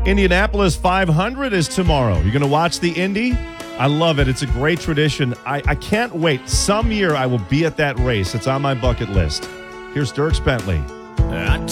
Indianapolis 500 is tomorrow. You're going to watch the Indy? I love it. It's a great tradition. I can't wait. Some year I will be at that race. It's on my bucket list. Here's Dierks Bentley. I